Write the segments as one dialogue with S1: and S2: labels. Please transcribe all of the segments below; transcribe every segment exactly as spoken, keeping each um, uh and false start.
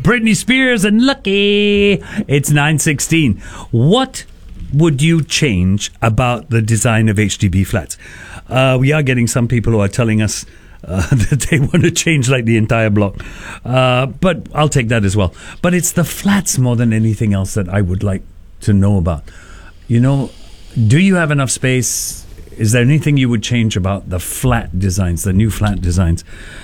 S1: Britney Spears and Lucky. It's nine sixteen. What would you change about the design of H D B flats? Uh, we are getting some people who are telling us uh, that they want to change like the entire block. Uh, but I'll take that as well. But it's the flats more than anything else that I would like to know about. You know, do you have enough space? Is there anything you would change about the flat designs, the new flat designs?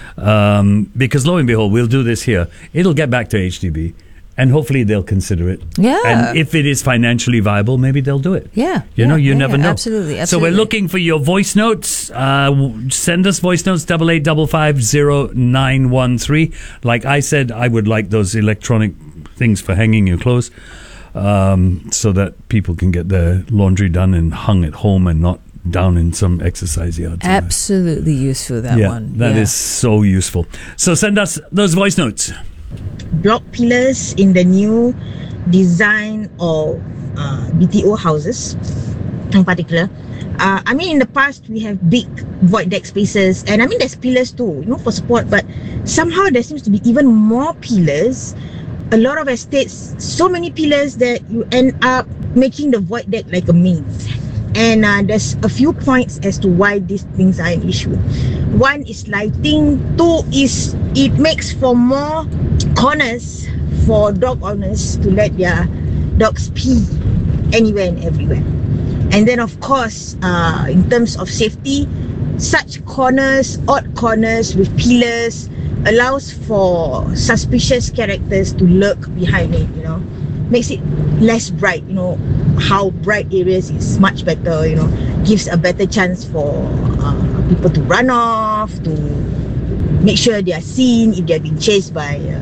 S1: Um, because lo and behold, we'll do this here. It'll get back to H D B. And hopefully they'll consider it.
S2: Yeah.
S1: And if it is financially viable, maybe they'll do it.
S2: Yeah.
S1: You
S2: yeah,
S1: know, you
S2: yeah,
S1: never
S2: yeah,
S1: know.
S2: Absolutely, absolutely.
S1: So we're looking for your voice notes. Uh, send us voice notes, double eight double five zero nine one three. Like I said, I would like those electronic things for hanging your clothes, um, so that people can get their laundry done and hung at home and not down in some exercise yard.
S2: Absolutely useful, that
S1: yeah,
S2: one.
S1: That
S2: yeah.
S1: is so useful. So send us those voice notes.
S3: Block pillars in the new design of uh, B T O houses in particular. Uh, I mean, in the past, we have big void deck spaces, and I mean, there's pillars too, you know, for support, but somehow there seems to be even more pillars. A lot of estates, so many pillars that you end up making the void deck like a maze. And uh, there's a few points as to why these things are an issue. One is lighting. Two is it makes for more corners for dog owners to let their dogs pee anywhere and everywhere. And then, of course, uh, in terms of safety, such corners, odd corners with pillars, allows for suspicious characters to lurk behind it, you know. Makes it less bright, you know. How bright areas is much better, you know. Gives a better chance for uh, people to run off, to make sure they are seen if they are being chased by uh,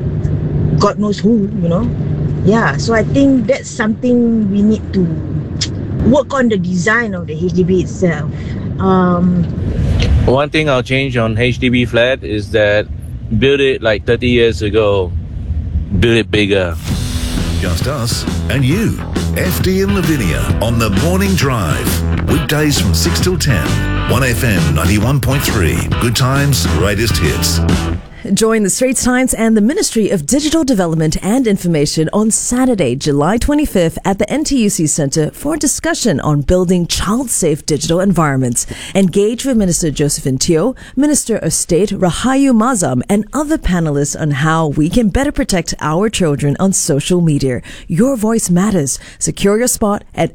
S3: God knows who, you know. Yeah, so I think that's something we need to work on, the design of the H D B itself. Um,
S4: One thing I'll change on H D B flat is that build it like thirty years ago, build it bigger.
S5: Just us and you. F D and Lavinia on the Morning Drive. Weekdays from six till ten. one F M ninety-one point three. Good times, greatest hits.
S2: Join the Straits Times and the Ministry of Digital Development and Information on Saturday, July twenty-fifth at the N T U C Centre for a discussion on building child-safe digital environments. Engage with Minister Josephine Teo, Minister of State Rahayu Mazam, and other panelists on how we can better protect our children on social media. Your voice matters. Secure your spot at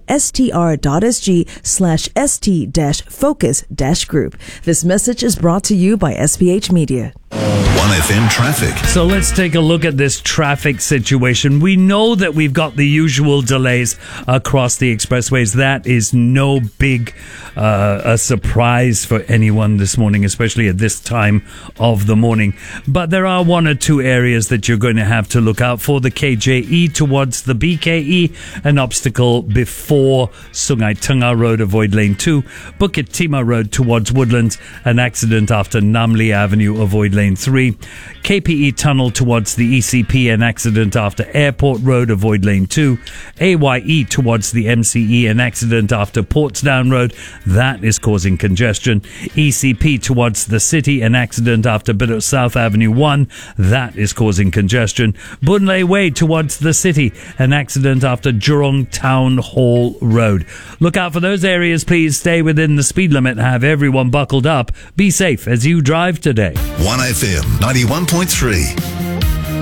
S2: str.sg slash st dash focus dash group. This message is brought to you by S B H Media.
S5: one F M traffic.
S1: So let's take a look at this traffic situation. We know that we've got the usual delays across the expressways. That is no big uh, a surprise for anyone this morning, especially at this time of the morning. But there are one or two areas that you're going to have to look out for. The K J E towards the B K E, an obstacle before Sungai Tengah Road, avoid lane two. Bukit Timah Road towards Woodlands, an accident after Namli Avenue, avoid lane three. K P E Tunnel towards the E C P, an accident after Airport Road, avoid lane two. A Y E towards the M C E, an accident after Portsdown Road, that is causing congestion. E C P towards the city, an accident after Bedok South Avenue one, that is causing congestion. Boon Lay Way towards the city, an accident after Jurong Town Hall Road. Look out for those areas, please. Stay within the speed limit. Have everyone buckled up. Be safe as you drive today.
S5: one F M ninety-one point three.